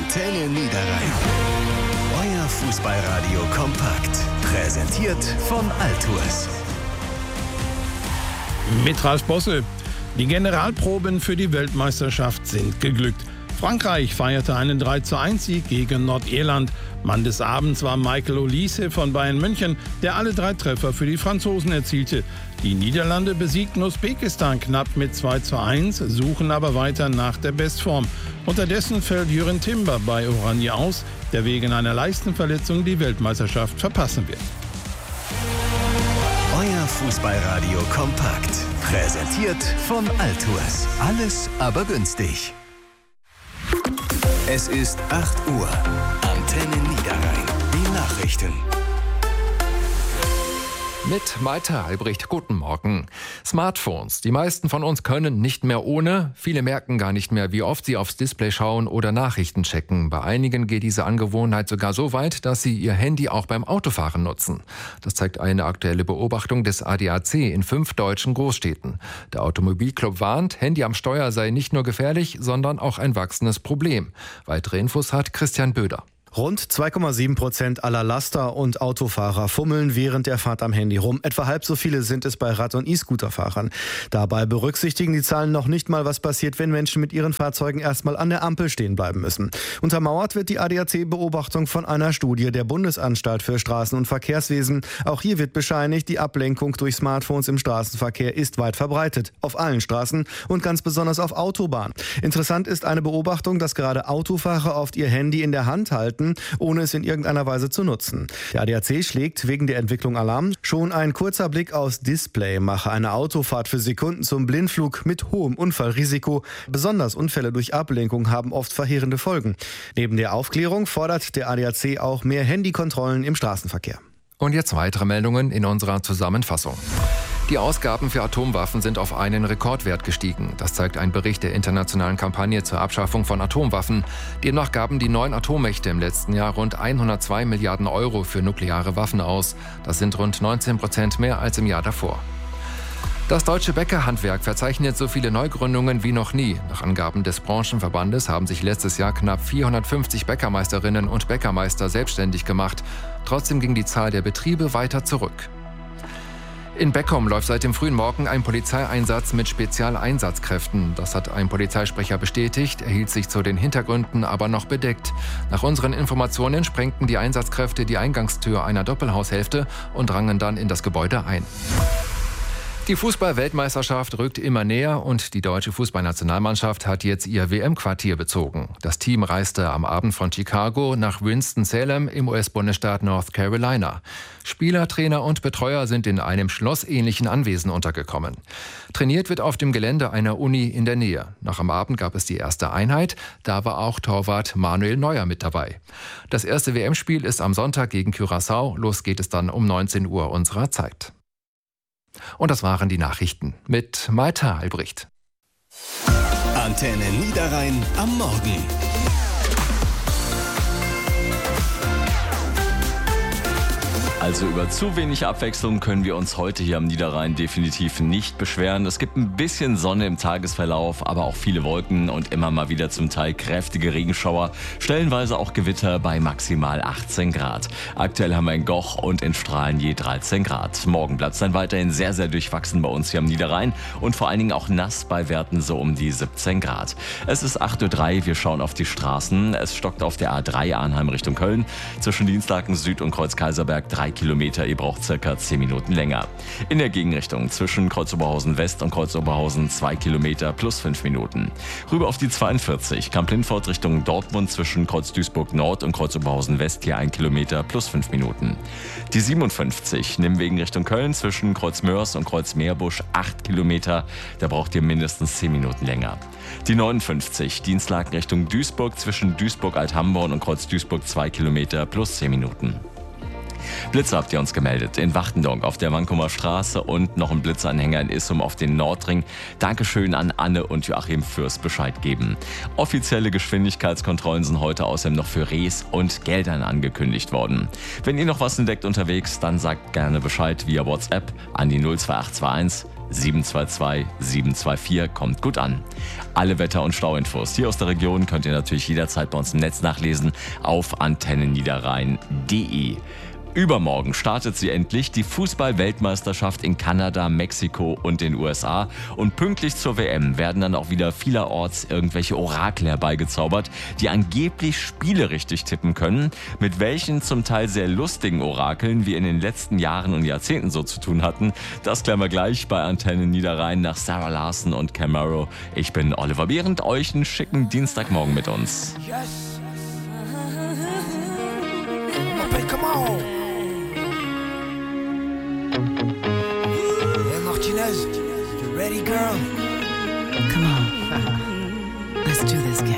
Antenne Niederrhein. Euer Fußballradio kompakt. Präsentiert von Altours. Mit Ralf Bosse. Die Generalproben für die Weltmeisterschaft sind geglückt. Frankreich feierte einen 3:1-Sieg gegen Nordirland. Mann des Abends war Michael Olise von Bayern München, der alle 3 Treffer für die Franzosen erzielte. Die Niederlande besiegten Usbekistan knapp mit 2:1, suchen aber weiter nach der Bestform. Unterdessen fällt Jürgen Timber bei Oranje aus, der wegen einer Leistenverletzung die Weltmeisterschaft verpassen wird. Euer Fußballradio kompakt. Präsentiert von Altours. Alles aber günstig. Es ist 8 Uhr. Antenne Niederrhein. Die Nachrichten. Mit Malte Albrecht, guten Morgen. Smartphones. Die meisten von uns können nicht mehr ohne. Viele merken gar nicht mehr, wie oft sie aufs Display schauen oder Nachrichten checken. Bei einigen geht diese Angewohnheit sogar so weit, dass sie ihr Handy auch beim Autofahren nutzen. Das zeigt eine aktuelle Beobachtung des ADAC in 5 deutschen Großstädten. Der Automobilclub warnt, Handy am Steuer sei nicht nur gefährlich, sondern auch ein wachsendes Problem. Weitere Infos hat Christian Böder. Rund 2,7% aller Laster und Autofahrer fummeln während der Fahrt am Handy rum. Etwa halb so viele sind es bei Rad- und E-Scooterfahrern. Dabei berücksichtigen die Zahlen noch nicht mal, was passiert, wenn Menschen mit ihren Fahrzeugen erstmal an der Ampel stehen bleiben müssen. Untermauert wird die ADAC-Beobachtung von einer Studie der Bundesanstalt für Straßen- und Verkehrswesen. Auch hier wird bescheinigt, die Ablenkung durch Smartphones im Straßenverkehr ist weit verbreitet. Auf allen Straßen und ganz besonders auf Autobahnen. Interessant ist eine Beobachtung, dass gerade Autofahrer oft ihr Handy in der Hand halten, ohne es in irgendeiner Weise zu nutzen. Der ADAC schlägt wegen der Entwicklung Alarm. Schon ein kurzer Blick aufs Display mache eine Autofahrt für Sekunden zum Blindflug mit hohem Unfallrisiko. Besonders Unfälle durch Ablenkung haben oft verheerende Folgen. Neben der Aufklärung fordert der ADAC auch mehr Handykontrollen im Straßenverkehr. Und jetzt weitere Meldungen in unserer Zusammenfassung. Die Ausgaben für Atomwaffen sind auf einen Rekordwert gestiegen. Das zeigt ein Bericht der internationalen Kampagne zur Abschaffung von Atomwaffen. Demnach gaben die 9 Atommächte im letzten Jahr rund 102 Milliarden Euro für nukleare Waffen aus. Das sind rund 19% mehr als im Jahr davor. Das deutsche Bäckerhandwerk verzeichnet so viele Neugründungen wie noch nie. Nach Angaben des Branchenverbandes haben sich letztes Jahr knapp 450 Bäckermeisterinnen und Bäckermeister selbstständig gemacht. Trotzdem ging die Zahl der Betriebe weiter zurück. In Beckum läuft seit dem frühen Morgen ein Polizeieinsatz mit Spezialeinsatzkräften. Das hat ein Polizeisprecher bestätigt, er hielt sich zu den Hintergründen aber noch bedeckt. Nach unseren Informationen sprengten die Einsatzkräfte die Eingangstür einer Doppelhaushälfte und drangen dann in das Gebäude ein. Die Fußball-Weltmeisterschaft rückt immer näher und die deutsche Fußballnationalmannschaft hat jetzt ihr WM-Quartier bezogen. Das Team reiste am Abend von Chicago nach Winston-Salem im US-Bundesstaat North Carolina. Spieler, Trainer und Betreuer sind in einem schlossähnlichen Anwesen untergekommen. Trainiert wird auf dem Gelände einer Uni in der Nähe. Nach am Abend gab es die erste Einheit, da war auch Torwart Manuel Neuer mit dabei. Das erste WM-Spiel ist am Sonntag gegen Curaçao. Los geht es dann um 19 Uhr unserer Zeit. Und das waren die Nachrichten mit Malte Albrecht. Antenne Niederrhein am Morgen. Also über zu wenig Abwechslung können wir uns heute hier am Niederrhein definitiv nicht beschweren. Es gibt ein bisschen Sonne im Tagesverlauf, aber auch viele Wolken und immer mal wieder zum Teil kräftige Regenschauer, stellenweise auch Gewitter bei maximal 18 Grad. Aktuell haben wir in Goch und in Strahlen je 13 Grad. Morgen bleibt es dann weiterhin sehr, sehr durchwachsen bei uns hier am Niederrhein und vor allen Dingen auch nass bei Werten so um die 17 Grad. Es ist 8:03 Uhr, wir schauen auf die Straßen. Es stockt auf der A3 Arnheim Richtung Köln. Zwischen Dienstlaken Süd und Kreuz Kaiserberg 3 Kilometer, ihr braucht circa 10 Minuten länger. In der Gegenrichtung zwischen Kreuz Oberhausen West und Kreuz Oberhausen 2 Kilometer plus 5 Minuten. Rüber auf die 42, Kamp-Lindfort Richtung Dortmund zwischen Kreuz Duisburg Nord und Kreuz Oberhausen West hier 1 Kilometer plus 5 Minuten. Die 57, Nimwegen Richtung Köln zwischen Kreuz Mörs und Kreuz Meerbusch 8 Kilometer, da braucht ihr mindestens 10 Minuten länger. Die 59, Dienstlaken Richtung Duisburg zwischen Duisburg-Althamborn und Kreuz Duisburg 2 Kilometer plus 10 Minuten. Blitze habt ihr uns gemeldet in Wachtendonk auf der Wankumer Straße und noch ein Blitzanhänger in Issum auf den Nordring. Dankeschön an Anne und Joachim fürs Bescheid geben. Offizielle Geschwindigkeitskontrollen sind heute außerdem noch für Rees und Geldern angekündigt worden. Wenn ihr noch was entdeckt unterwegs, dann sagt gerne Bescheid via WhatsApp an die 02821 722 724. Kommt gut an. Alle Wetter- und Stauinfos hier aus der Region könnt ihr natürlich jederzeit bei uns im Netz nachlesen auf antennenniederrhein.de. Übermorgen startet sie endlich, die Fußball-Weltmeisterschaft in Kanada, Mexiko und den USA. Und pünktlich zur WM werden dann auch wieder vielerorts irgendwelche Orakel herbeigezaubert, die angeblich Spiele richtig tippen können. Mit welchen zum Teil sehr lustigen Orakeln wir in den letzten Jahren und Jahrzehnten so zu tun hatten, das klären wir gleich bei Antennen Niederrhein nach Sarah Larson und Camaro. Ich bin Oliver Behrendt, euch einen schicken Dienstagmorgen mit uns. Yes. Okay, come on. Hey, Martinez, you ready, girl? Come on. Let's do this, kid.